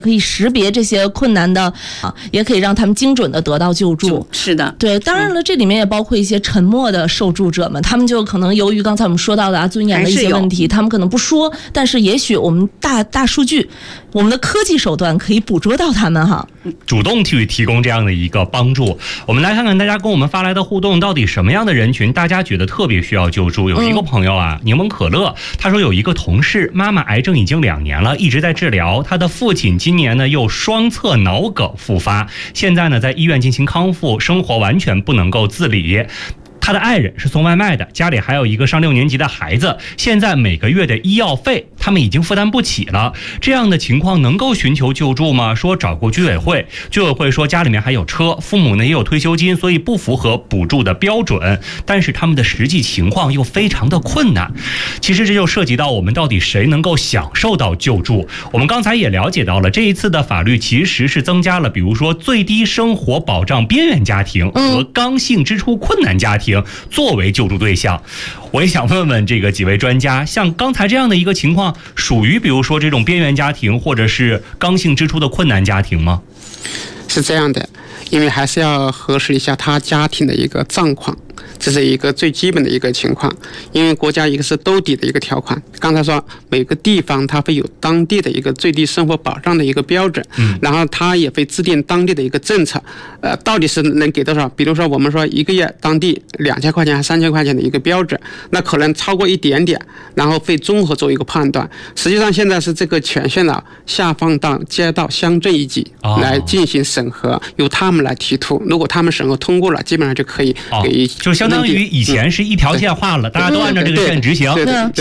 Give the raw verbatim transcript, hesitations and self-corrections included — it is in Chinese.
可以识别这些困难的啊，也可以让他们精准的得到救助。 是的， 对，当然了，这里面也包括一些沉默的受助者们，他们就可能由于刚才我们说到的啊尊严的一些问题，他们可能不说，但是也许我们大大数据，我们的科技手段可以捕捉到他们哈， 主动去提供这样的一个帮助。我们来看看大家跟我们发来的互动，到底什么样的人群大家觉得特别需要救助？有一个朋友啊，柠檬可乐，他说有一个同事妈妈癌症已经两年了，一直在治疗，他的父亲今年呢又双侧脑梗复发，现在呢在医院进行康复，生活完全不能够自理。他的爱人是送外卖的，家里还有一个上六年级的孩子，现在每个月的医药费他们已经负担不起了。这样的情况能够寻求救助吗？说找过居委会，居委会说家里面还有车，父母呢也有退休金，所以不符合补助的标准，但是他们的实际情况又非常的困难。其实这就涉及到我们到底谁能够享受到救助。我们刚才也了解到了，这一次的法律其实是增加了比如说最低生活保障边缘家庭和刚性支出困难家庭作为救助对象。我也想问问这个几位专家，像刚才这样的一个情况，属于比如说这种边缘家庭或者是刚性支出的困难家庭吗？ 是这样的，因为还是要核实一下他家庭的一个状况，这是一个最基本的一个情况。因为国家一个是兜底的一个条款，刚才说每个地方它会有当地的一个最低生活保障的一个标准，嗯，然后它也会制定当地的一个政策，呃，到底是能给多少？比如说我们说一个月当地两千块钱还三千块钱的一个标准，那可能超过一点点，然后会综合做一个判断。实际上现在是这个权限呢下放到街道乡镇一级来进行审核，由他们来提出，如果他们审核通过了，基本上就可以给、 哦、就相当于以前是一条线画了，大家都按照这个线执行。 对对对对